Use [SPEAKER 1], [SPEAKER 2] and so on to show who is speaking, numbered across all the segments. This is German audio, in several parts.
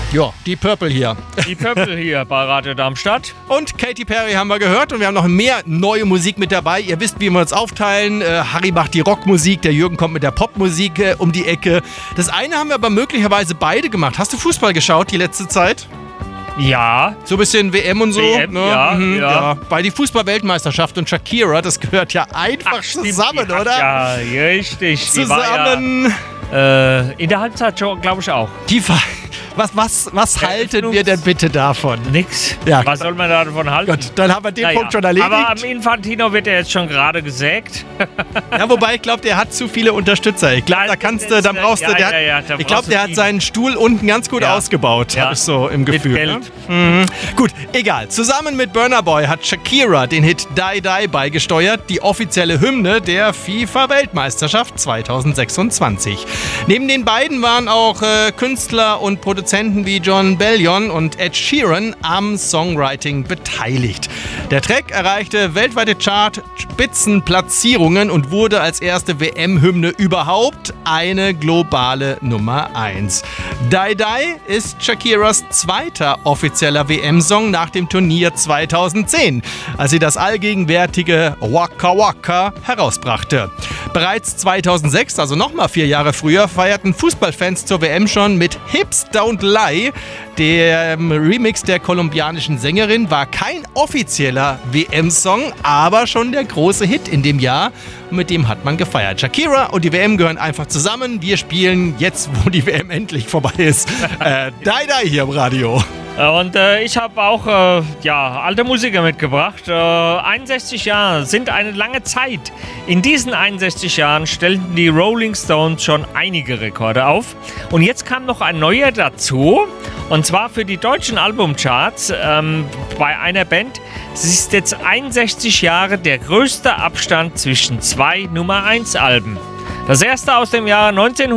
[SPEAKER 1] Ja, die Purple hier.
[SPEAKER 2] Die Purple hier bei Radio Darmstadt.
[SPEAKER 1] Und Katy Perry haben wir gehört und wir haben noch mehr neue Musik mit dabei. Ihr wisst, wie wir uns aufteilen. Harry macht die Rockmusik, der Jürgen kommt mit der Popmusik um die Ecke. Das eine haben wir aber möglicherweise beide gemacht. Hast du Fußball geschaut die letzte Zeit?
[SPEAKER 2] Ja.
[SPEAKER 1] So ein bisschen WM und so.
[SPEAKER 2] WM,
[SPEAKER 1] ne? Ja. Bei die Fußball-Weltmeisterschaft und Shakira, das gehört ja einfach zusammen, oder?
[SPEAKER 2] Ja, richtig.
[SPEAKER 1] Zusammen.
[SPEAKER 2] In der Halbzeit, glaube ich, auch.
[SPEAKER 1] Was halten wir denn bitte davon?
[SPEAKER 2] Nix.
[SPEAKER 1] Ja.
[SPEAKER 2] Was soll man davon halten?
[SPEAKER 1] Gut, dann haben wir den Punkt schon erledigt.
[SPEAKER 2] Aber am Infantino wird er jetzt schon gerade gesägt.
[SPEAKER 1] Ja, wobei ich glaube, der hat zu viele Unterstützer. Ich glaube, ich glaube, der hat seinen Stuhl unten ganz gut ausgebaut. Habe ich so im Gefühl.
[SPEAKER 2] Mit Geld.
[SPEAKER 1] Ne? Gut, egal. Zusammen mit Burna Boy hat Shakira den Hit Die Die beigesteuert, die offizielle Hymne der FIFA-Weltmeisterschaft 2026. Neben den beiden waren auch Künstler und Produzenten wie Jon Bellion und Ed Sheeran am Songwriting beteiligt. Der Track erreichte weltweite Chart-Spitzenplatzierungen und wurde als erste WM-Hymne überhaupt eine globale Nummer 1. Die Die ist Shakiras zweiter offizieller WM-Song nach dem Turnier 2010, als sie das allgegenwärtige Waka Waka herausbrachte. Bereits 2006, also nochmal 4 Jahre früher, feierten Fußballfans zur WM schon mit Hips Don't Lie. Der Remix der kolumbianischen Sängerin war kein offizieller WM-Song, aber schon der große Hit in dem Jahr. Und mit dem hat man gefeiert. Shakira und die WM gehören einfach zusammen. Wir spielen jetzt, wo die WM endlich vorbei ist, Die Die hier im Radio.
[SPEAKER 2] Und ich habe auch alte Musiker mitgebracht. 61 Jahre sind eine lange Zeit. In diesen 61 Jahren stellten die Rolling Stones schon einige Rekorde auf. Und jetzt kam noch ein neuer dazu. Und zwar für die deutschen Albumcharts bei einer Band. Es ist jetzt 61 Jahre der größte Abstand zwischen 2 Nummer 1 Alben. Das erste aus dem Jahr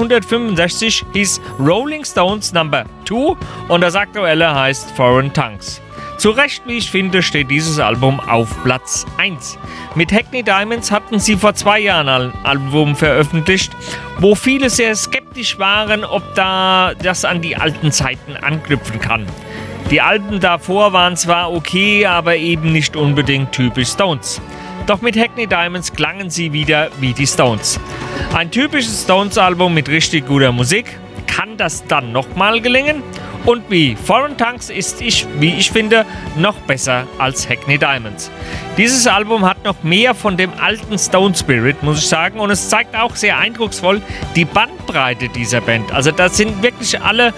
[SPEAKER 2] 1965 hieß Rolling Stones No. 2 und das aktuelle heißt Foreign Tongues. Zu Recht, wie ich finde, steht dieses Album auf Platz 1. Mit Hackney Diamonds hatten sie vor 2 Jahren ein Album veröffentlicht, wo viele sehr skeptisch waren, ob das an die alten Zeiten anknüpfen kann. Die Alben davor waren zwar okay, aber eben nicht unbedingt typisch Stones. Doch mit Hackney Diamonds klangen sie wieder wie die Stones. Ein typisches Stones-Album mit richtig guter Musik. Kann das dann nochmal gelingen? Und wie Foreign Tongues ist, wie ich finde, noch besser als Hackney Diamonds. Dieses Album hat noch mehr von dem alten Stone Spirit, muss ich sagen. Und es zeigt auch sehr eindrucksvoll die Bandbreite dieser Band. Also da sind wirklich alle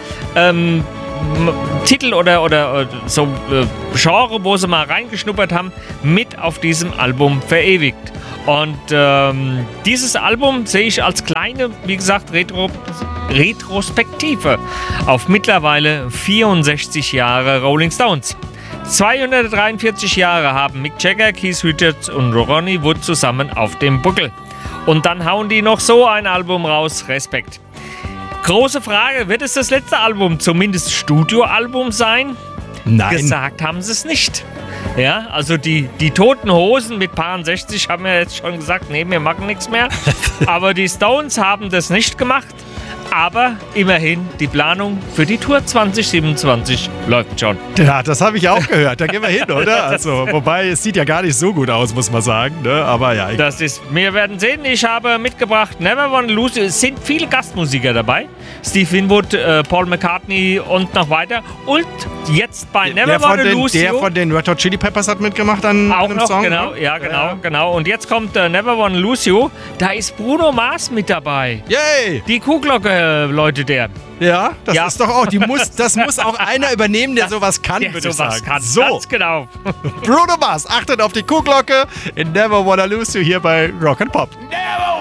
[SPEAKER 2] Titel oder so Genre, wo sie mal reingeschnuppert haben, mit auf diesem Album verewigt. Und dieses Album sehe ich als kleine, wie gesagt, Retrospektive auf mittlerweile 64 Jahre Rolling Stones. 243 Jahre haben Mick Jagger, Keith Richards und Ronnie Wood zusammen auf dem Buckel. Und dann hauen die noch so ein Album raus. Respekt. Große Frage, wird es das letzte Album, zumindest Studioalbum sein?
[SPEAKER 1] Nein.
[SPEAKER 2] Gesagt haben sie es nicht. Ja, also die Toten Hosen mit Paar 60 haben ja jetzt schon gesagt, nee, wir machen nichts mehr. Aber die Stones haben das nicht gemacht. Aber immerhin, die Planung für die Tour 2027 läuft schon.
[SPEAKER 1] Ja, das habe ich auch gehört. Da gehen wir hin, oder? Also, wobei, es sieht ja gar nicht so gut aus, muss man sagen. Ne? Aber ja.
[SPEAKER 2] Wir werden sehen. Ich habe mitgebracht Never Wanna Lose You. Es sind viele Gastmusiker dabei. Steve Winwood, Paul McCartney und noch weiter. Und jetzt bei Never Wanna Lose You.
[SPEAKER 1] Der von den Red Hot Chili Peppers hat mitgemacht an einem Song.
[SPEAKER 2] Genau, ja, genau. Und jetzt kommt Never Wanna Lose You. Da ist Bruno Mars mit dabei.
[SPEAKER 1] Yay!
[SPEAKER 2] Die Kuhglocke läutet der.
[SPEAKER 1] Ja, das ist doch auch, das muss auch einer übernehmen, der sowas kann, würde ich sagen.
[SPEAKER 2] So, ganz genau.
[SPEAKER 1] Bruno Mars, achtet auf die Kuhglocke in Never Wanna Lose You hier bei Rock and Pop.
[SPEAKER 2] Never